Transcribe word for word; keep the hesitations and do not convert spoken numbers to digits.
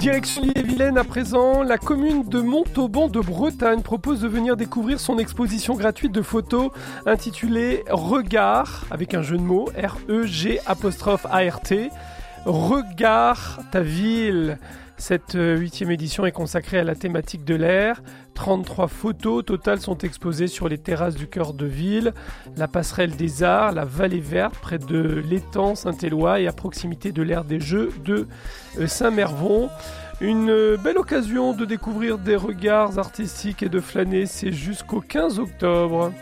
Direction l'Ille-et-Vilaine à présent, la commune de Montauban de Bretagne propose de venir découvrir son exposition gratuite de photos intitulée Regard, avec un jeu de mots, R E G apostrophe A R T. Regard ta ville. Cette huitième édition est consacrée à la thématique de l'air. trente-trois photos totales sont exposées sur les terrasses du cœur de ville, la passerelle des Arts, la vallée verte près de l'étang Saint-Éloi et à proximité de l'aire des Jeux de Saint-Mervon. Une belle occasion de découvrir des regards artistiques et de flâner, c'est jusqu'au quinze octobre.